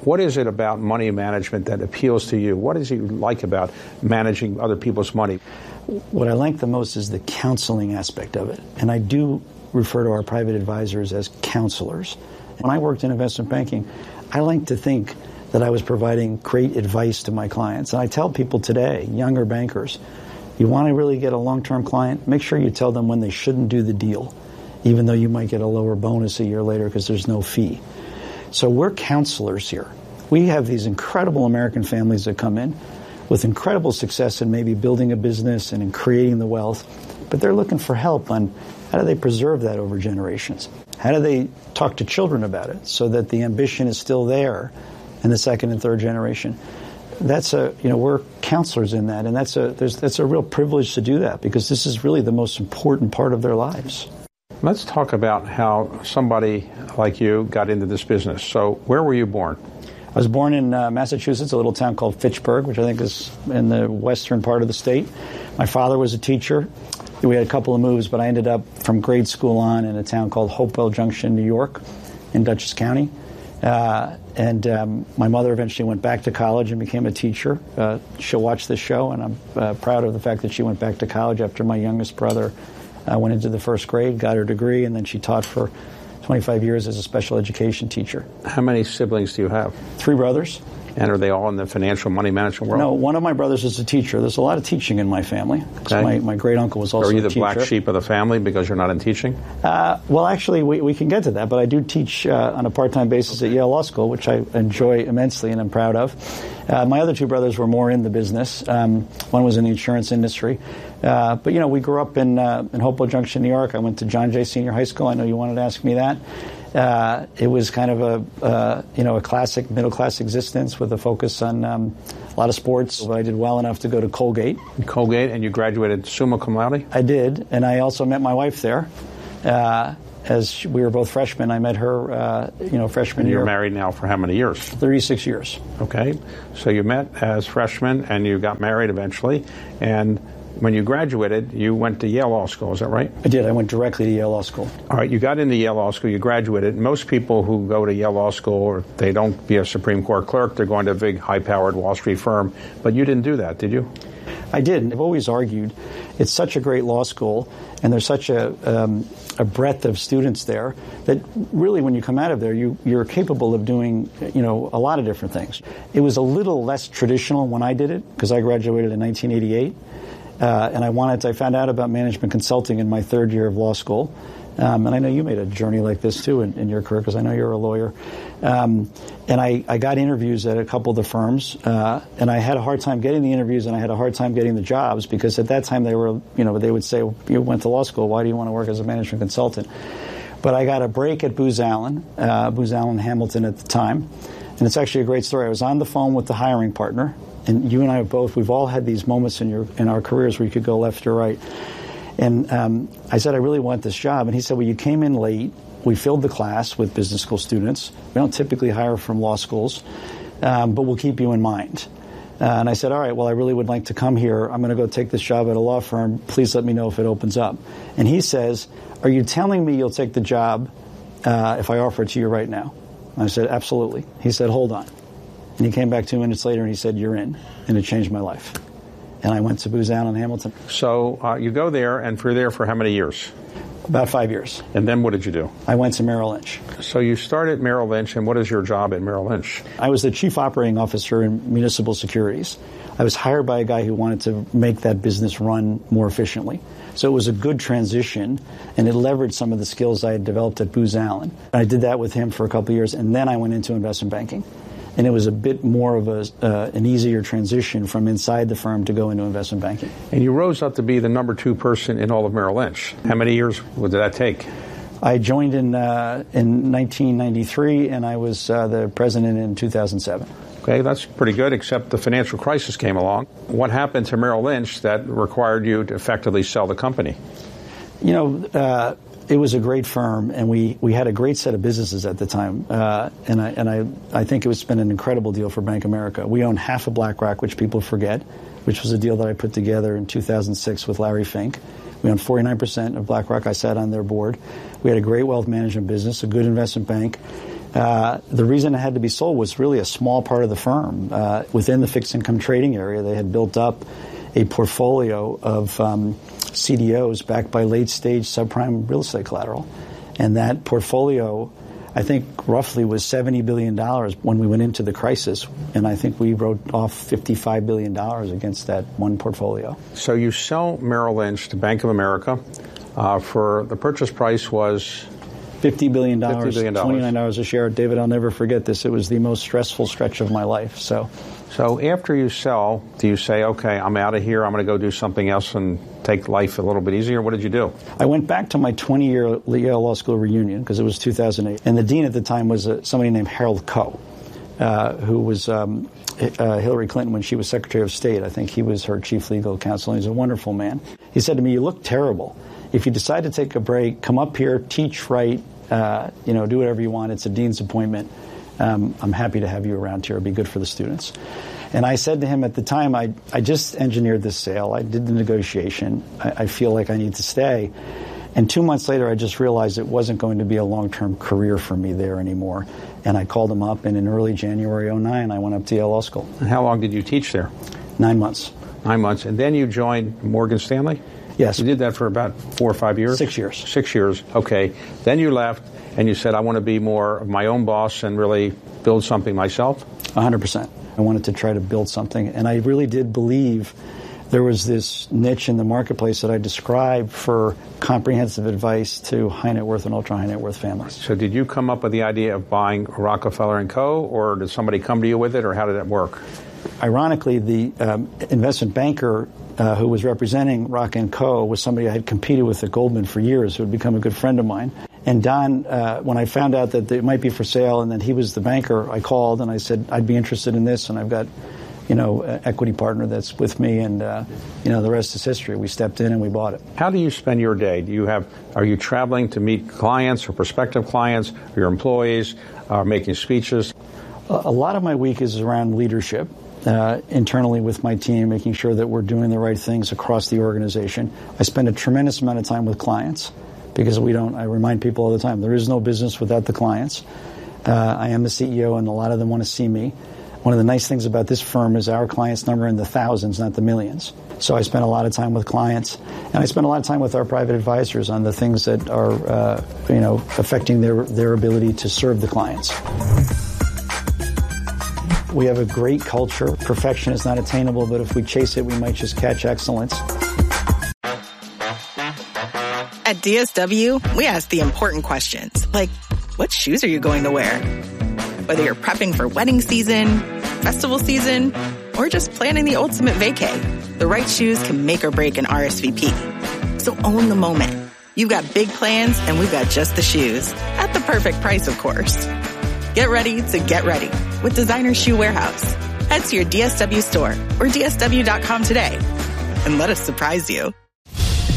What is it about money management that appeals to you? What is it you like about managing other people's money? What I like the most is the counseling aspect of it. And I do refer to our private advisors as counselors. When I worked in investment banking, I like to think that I was providing great advice to my clients. And I tell people today, younger bankers, you want to really get a long-term client, make sure you tell them when they shouldn't do the deal, even though you might get a lower bonus a year later because there's no fee. So we're counselors here. We have these incredible American families that come in with incredible success in maybe building a business and in creating the wealth, but they're looking for help on how do they preserve that over generations? How do they talk to children about it so that the ambition is still there in the second and third generation? We're counselors in that, and that's a real privilege to do that because this is really the most important part of their lives. Let's talk about how somebody like you got into this business. So where were you born? I was born in Massachusetts, a little town called Fitchburg, which I think is in the western part of the state. My father was a teacher. We had a couple of moves, but I ended up from grade school on in a town called Hopewell Junction, New York, in Dutchess County. My mother eventually went back to college and became a teacher. She'll watch this show, and I'm proud of the fact that she went back to college after my youngest brother went into the first grade, got her degree, and then she taught for 25 years as a special education teacher. How many siblings do you have? 3 brothers. And are they all in the financial money management world? No, one of my brothers is a teacher. There's a lot of teaching in my family. Okay. My great uncle was also a teacher. Are you the black sheep of the family because you're not in teaching? Well, actually, we can get to that, but I do teach on a part-time basis at Yale Law School, which I enjoy immensely and I'm proud of. My other 2 brothers were more in the business. One was in the insurance industry. But, we grew up in Hopewell Junction, New York. I went to John Jay Senior High School. I know you wanted to ask me that. It was kind of a classic middle-class existence with a focus on a lot of sports. I did well enough to go to Colgate. Colgate, and you graduated summa cum laude? I did, and I also met my wife there. As we were both freshmen, I met her, freshman year. You're married now for how many years? 36 years. Okay, so you met as freshmen, and you got married eventually, and when you graduated, you went to Yale Law School, is that right? I did. I went directly to Yale Law School. All right, you got into Yale Law School, you graduated. Most people who go to Yale Law School, or they don't be a Supreme Court clerk, they're going to a big, high-powered Wall Street firm. But you didn't do that, did you? I did. I've always argued it's such a great law school, and there's such a breadth of students there that really when you come out of there, you're capable of doing, a lot of different things. It was a little less traditional when I did it, because I graduated in 1988. And I found out about management consulting in my 3rd year of law school. And I know you made a journey like this, too, in your career, because I know you're a lawyer. And I got interviews at a couple of the firms, and I had a hard time getting the interviews, and I had a hard time getting the jobs, because at that time they would say, you went to law school, why do you want to work as a management consultant? But I got a break at Booz Allen Hamilton at the time. And it's actually a great story. I was on the phone with the hiring partner, and you and I we've all had these moments in our careers where you could go left or right. And I said, I really want this job. And he said, well, you came in late. We filled the class with business school students. We don't typically hire from law schools, but we'll keep you in mind. And I said, all right, well, I really would like to come here. I'm going to go take this job at a law firm. Please let me know if it opens up. And he says, are you telling me you'll take the job if I offer it to you right now? And I said, absolutely. He said, hold on. And he came back 2 minutes later and he said, you're in. And it changed my life. And I went to Booz Allen Hamilton. So you go there, and you're there for how many years? About 5 years. And then what did you do? I went to Merrill Lynch. So you started at Merrill Lynch, and what is your job at Merrill Lynch? I was the chief operating officer in municipal securities. I was hired by a guy who wanted to make that business run more efficiently. So it was a good transition, and it leveraged some of the skills I had developed at Booz Allen. I did that with him for a couple of years, and then I went into investment banking. And it was a bit more of an easier transition from inside the firm to go into investment banking. And you rose up to be the number 2 person in all of Merrill Lynch. How many years did that take? I joined in 1993, and I was the president in 2007. Okay, that's pretty good, except the financial crisis came along. What happened to Merrill Lynch that required you to effectively sell the company? It was a great firm, and we had a great set of businesses at the time. And I think it's been an incredible deal for Bank of America. We own half of BlackRock, which people forget, which was a deal that I put together in 2006 with Larry Fink. We own 49% of BlackRock. I sat on their board. We had a great wealth management business, a good investment bank. The reason it had to be sold was really a small part of the firm. Within the fixed income trading area, they had built up a portfolio of CDOs backed by late-stage subprime real estate collateral. And that portfolio, I think, roughly was $70 billion when we went into the crisis. And I think we wrote off $55 billion against that one portfolio. So you sell Merrill Lynch to Bank of America for the purchase price was $50 billion, $29 a share. David, I'll never forget this. It was the most stressful stretch of my life. So after you sell, do you say, okay, I'm out of here, I'm going to go do something else and take life a little bit easier? What did you do? I went back to my 20-year Yale Law School reunion because it was 2008. And the dean at the time was somebody named Harold Koh, who was Hillary Clinton when she was Secretary of State. I think he was her chief legal counsel. He's a wonderful man. He said to me, you look terrible. If you decide to take a break, come up here, teach, write, do whatever you want. It's a dean's appointment. I'm happy to have you around here. It'll be good for the students. And I said to him at the time, I just engineered this sale. I did the negotiation. I feel like I need to stay. And 2 months later, I just realized it wasn't going to be a long-term career for me there anymore. And I called him up, and in early January 2009, I went up to Yale Law School. And how long did you teach there? 9 months. 9 months. And then you joined Morgan Stanley? Yes. You did that for about 4 or 5 years? 6 years. 6 years. Okay. Then you left, and you said, I want to be more of my own boss and really build something myself? 100%. I wanted to try to build something. And I really did believe there was this niche in the marketplace that I described for comprehensive advice to high net worth and ultra high net worth families. So did you come up with the idea of buying Rockefeller & Co., or did somebody come to you with it, or how did it work? Ironically, the investment banker who was representing Rock & Co. was somebody I had competed with at Goldman for years, who had become a good friend of mine. And Don, when I found out that it might be for sale and that he was the banker, I called and I said, I'd be interested in this, and I've got, an equity partner that's with me, and, the rest is history. We stepped in and we bought it. How do you spend your day? Are you traveling to meet clients or prospective clients, or your employees, making speeches? A lot of my week is around leadership. Internally with my team, making sure that we're doing the right things across the organization. I spend a tremendous amount of time with clients because I remind people all the time, there is no business without the clients. I am the CEO, and a lot of them want to see me. One of the nice things about this firm is our clients number in the thousands, not the millions. So I spend a lot of time with clients, and I spend a lot of time with our private advisors on the things that are, affecting their ability to serve the clients. We have a great culture. Perfection is not attainable, but if we chase it, we might just catch excellence. At DSW, we ask the important questions, like, what shoes are you going to wear? Whether you're prepping for wedding season, festival season, or just planning the ultimate vacay, the right shoes can make or break an RSVP. So own the moment. You've got big plans, and we've got just the shoes. At the perfect price, of course. Get ready to get ready with Designer Shoe Warehouse. Head to your DSW store or DSW.com today and let us surprise you.